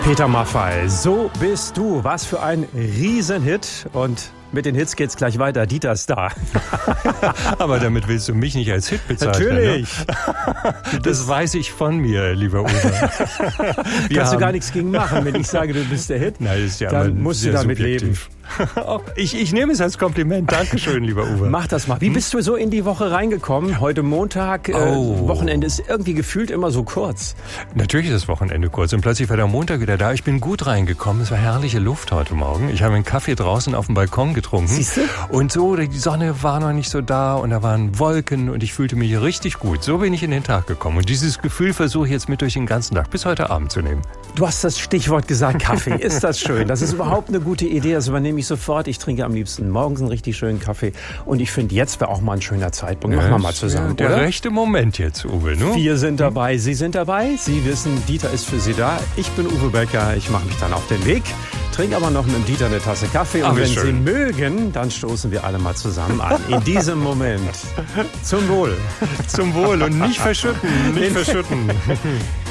Peter Maffay, so bist du. Was für ein Riesenhit. Und mit den Hits geht's gleich weiter. Dieter ist da. Aber damit willst du mich nicht als Hit bezeichnen. Natürlich. Ne? Das weiß ich von mir, lieber Uwe. Kannst du gar nichts gegen machen, wenn ich sage, du bist der Hit. Nein, das ist ja dann musst du damit leben. Ich nehme es als Kompliment. Dankeschön, lieber Uwe. Mach das mal. Wie bist du so in die Woche reingekommen? Heute Montag, Wochenende ist irgendwie gefühlt immer so kurz. Natürlich ist das Wochenende kurz und plötzlich war der Montag wieder da. Ich bin gut reingekommen. Es war herrliche Luft heute Morgen. Ich habe einen Kaffee draußen auf dem Balkon getrunken. Siehst du? Und so, die Sonne war noch nicht so da und da waren Wolken und ich fühlte mich richtig gut. So bin ich in den Tag gekommen. Und dieses Gefühl versuche ich jetzt mit durch den ganzen Tag bis heute Abend zu nehmen. Du hast das Stichwort gesagt, Kaffee. Ist das schön? Das ist überhaupt eine gute Idee. Das übernehme ich sofort. Ich trinke am liebsten morgens einen richtig schönen Kaffee. Und ich finde, jetzt wäre auch mal ein schöner Zeitpunkt. Machen wir mal zusammen, der oder? rechte Moment jetzt, Uwe. Ne? Wir sind dabei, Sie sind dabei. Sie wissen, Dieter ist für Sie da. Ich bin Uwe Becker. Ich mache mich dann auf den Weg. Trinke aber noch mit dem Dieter eine Tasse Kaffee. Und wenn Sie mögen, dann stoßen wir alle mal zusammen an. In diesem Moment. Zum Wohl. Zum Wohl und nicht verschütten. Nicht verschütten.